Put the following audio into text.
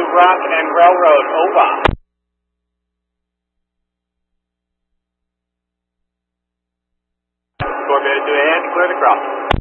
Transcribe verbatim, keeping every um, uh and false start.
Rock and Railroad, over. Scorpio two ahead, clear the crossing.